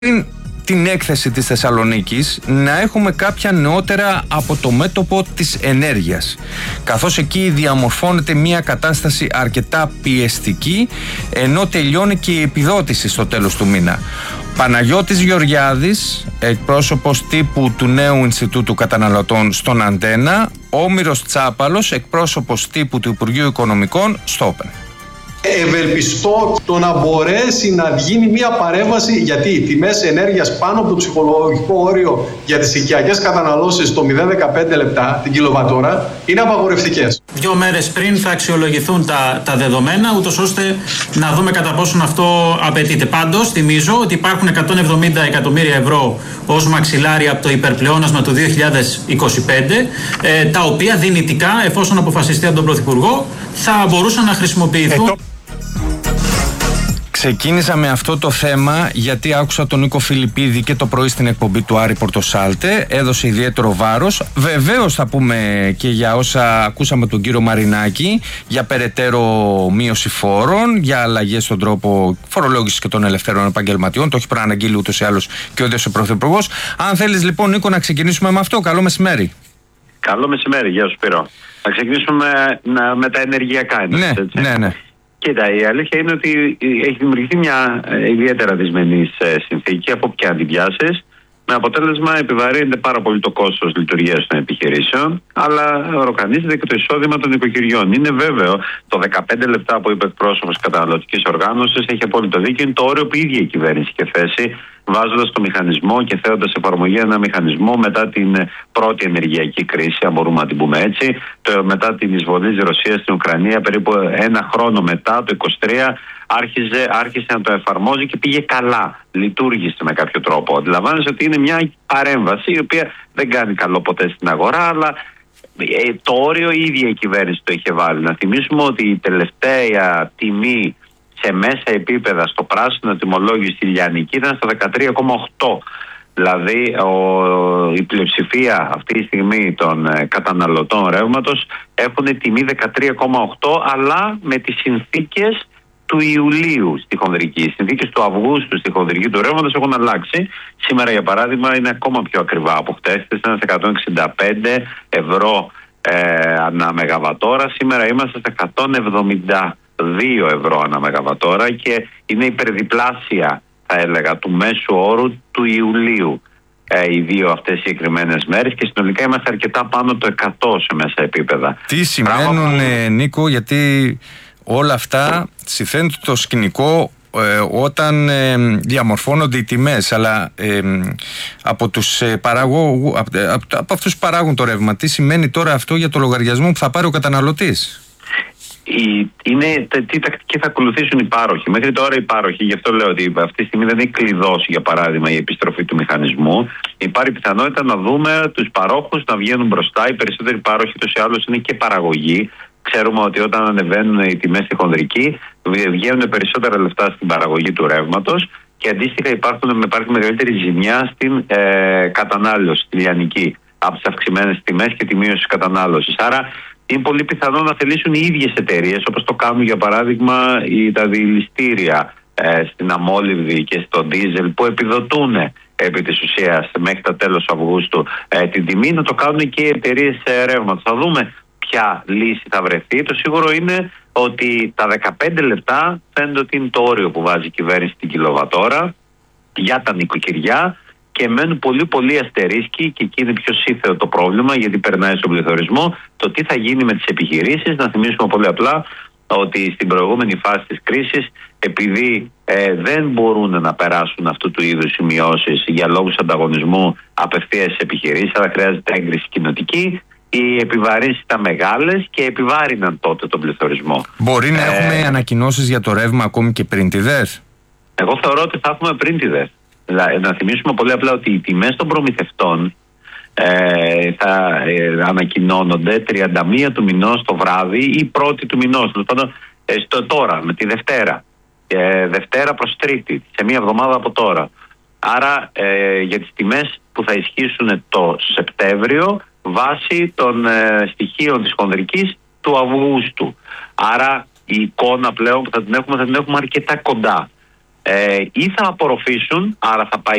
την έκθεση της Θεσσαλονίκης να έχουμε κάποια νεότερα από το μέτωπο της ενέργειας, καθώς εκεί διαμορφώνεται μια κατάσταση αρκετά πιεστική, ενώ τελειώνει και η επιδότηση στο τέλος του μήνα. Παναγιώτης Γεωργιάδης, εκπρόσωπος τύπου του νέου Ινστιτούτου Καταναλωτών στον Αντένα, Όμηρος Τσάπαλος, εκπρόσωπος τύπου του Υπουργείου Οικονομικών στο Open. Ευελπιστώ το να μπορέσει να γίνει μια παρέμβαση, γιατί οι τιμές ενέργειας πάνω από το ψυχολογικό όριο για τις οικιακές καταναλώσεις το 0,15 λεπτά την κιλοβατόρα είναι απαγορευτικές. 2 μέρες πριν θα αξιολογηθούν τα δεδομένα, ούτως ώστε να δούμε κατά πόσον αυτό απαιτείται. Πάντως, θυμίζω ότι υπάρχουν 170 εκατομμύρια ευρώ ως μαξιλάρι από το υπερπλεόνασμα του 2025, τα οποία δυνητικά, εφόσον αποφασιστεί από τον Πρωθυπουργό, θα μπορούσαν να χρησιμοποιηθούν. Ξεκίνησα με αυτό το θέμα γιατί άκουσα τον Νίκο Φιλιππίδη και το πρωί στην εκπομπή του Άρη Πορτοσάλτε. Έδωσε ιδιαίτερο βάρος. Βεβαίως θα πούμε και για όσα ακούσαμε τον κύριο Μαρινάκη, για περαιτέρω μείωση φόρων, για αλλαγές στον τρόπο φορολόγησης και των ελευθέρων επαγγελματιών. Το έχει προαναγγείλει ούτως ή άλλως και ο ίδιος ο Πρωθυπουργός. Αν θέλεις λοιπόν, Νίκο, να ξεκινήσουμε με αυτό. Καλό μεσημέρι. Καλό μεσημέρι, γεια σου Σπύρο. Θα ξεκινήσουμε με τα ενεργειακά. Ναι. Κοίτα, η αλήθεια είναι ότι έχει δημιουργηθεί μια ιδιαίτερα δυσμενής συνθήκη από ποια την πιάσεις, με αποτέλεσμα επιβαρύνεται πάρα πολύ το κόστος λειτουργίας των επιχειρήσεων, αλλά οροκανίζεται και το εισόδημα των οικοκυριών. Είναι βέβαιο, το 15 λεπτά που είπε εκπρόσωπος καταναλωτικής οργάνωσης έχει απόλυτο δίκιο, είναι το όριο που η ίδια η κυβέρνηση είχε θέσει, βάζοντας το μηχανισμό και θέτοντας εφαρμογή ένα μηχανισμό μετά την πρώτη ενεργειακή κρίση, αν μπορούμε να την πούμε έτσι, μετά την εισβολή της Ρωσίας στην Ουκρανία, περίπου ένα χρόνο μετά, το 2023, άρχισε να το εφαρμόζει και πήγε καλά. Λειτουργήσε με κάποιο τρόπο. Αντιλαμβάνεσαι ότι είναι μια παρέμβαση η οποία δεν κάνει καλό ποτέ στην αγορά, αλλά το όριο η ίδια η κυβέρνηση το είχε βάλει. Να θυμίσουμε ότι η τελευταία τιμή σε μέσα επίπεδα στο πράσινο τιμολόγιο στη Λιανική ήταν στο 13,8. Δηλαδή η πλειοψηφία αυτή τη στιγμή των καταναλωτών ρεύματος έχουν τιμή 13,8, αλλά με τις συνθήκες του Ιουλίου στη χονδρική. Οι συνθήκες του Αυγούστου στη χονδρική του ρεύματος έχουν αλλάξει. Σήμερα, για παράδειγμα, είναι ακόμα πιο ακριβά από χτες. Ήταν σε 165 ευρώ ανά μεγαβατόρα. Σήμερα είμαστε στα 172 ευρώ ανά μεγαβατόρα και είναι υπερδιπλάσια, θα έλεγα, του μέσου όρου του Ιουλίου οι δύο αυτές οι συγκεκριμένες μέρες, και συνολικά είμαστε αρκετά πάνω το 100 σε μέσα επίπεδα. Τι σημαίνουν, Νίκο, γιατί όλα αυτά συθέτουν το σκηνικό όταν διαμορφώνονται οι τιμές, αλλά από τους παραγωγούς, από αυτούς που παράγουν το ρεύμα, τι σημαίνει τώρα αυτό για το λογαριασμό που θα πάρει ο καταναλωτής? Τι τακτική θα ακολουθήσουν οι πάροχοι. Μέχρι τώρα οι πάροχοι, γι' αυτό λέω ότι αυτή τη στιγμή δεν έχει κλειδώσει, για παράδειγμα, η επιστροφή του μηχανισμού. Υπάρχει πιθανότητα να δούμε τους παρόχους να βγαίνουν μπροστά. Οι περισσότεροι πάροχοι τους ή άλλως είναι και παραγωγή. Ξέρουμε ότι όταν ανεβαίνουν οι τιμές στη χονδρική, βγαίνουν περισσότερα λεφτά στην παραγωγή του ρεύματος και αντίστοιχα υπάρχει μεγαλύτερη ζημιά στην κατανάλωση, στη λιανική, από τις αυξημένες τιμές και τη μείωση της κατανάλωσης. Άρα είναι πολύ πιθανό να θελήσουν οι ίδιες εταιρείες, όπως το κάνουν για παράδειγμα τα διηληστήρια στην αμόλυβδη και στο ντίζελ, που επιδοτούν επί της ουσίας μέχρι τα τέλος Αυγούστου την τιμή, να το κάνουν και οι εταιρείες ρεύματος. Θα δούμε ποια λύση θα βρεθεί. Το σίγουρο είναι ότι τα 15 λεπτά φαίνεται ότι είναι το όριο που βάζει η κυβέρνηση την κιλοβατόρα για τα νοικοκυριά, και μένουν πολύ αστερίσκοι, και εκεί είναι πιο σύνθεο το πρόβλημα, γιατί περνάει στον πληθωρισμό, το τι θα γίνει με τις επιχειρήσεις. Να θυμίσουμε πολύ απλά ότι στην προηγούμενη φάση της κρίσης, επειδή δεν μπορούν να περάσουν αυτού του είδους οι μειώσεις για λόγους ανταγωνισμού απευθείας στις επιχειρήσεις, αλλά χρειάζεται έγκριση κοινοτική, οι επιβαρύνσεις ήταν μεγάλες και επιβάρυναν τότε τον πληθωρισμό. Μπορεί να έχουμε ανακοινώσεις για το ρεύμα ακόμη και πριν τη ΔΕΘ? Εγώ θεωρώ ότι θα έχουμε πριν τη ΔΕΘ. Να θυμίσουμε πολύ απλά ότι οι τιμές των προμηθευτών θα ανακοινώνονται 31 του μηνός το βράδυ ή 1η του μηνός. Τώρα, με τη Δευτέρα. Δευτέρα προς Τρίτη, σε μία εβδομάδα από τώρα. Άρα για τις τιμές που θα ισχύσουν το Σεπτέμβριο βάσει των στοιχείων της χονδρικής του Αυγούστου. Άρα η εικόνα πλέον που θα την έχουμε αρκετά κοντά. ή θα απορροφήσουν, άρα θα πάει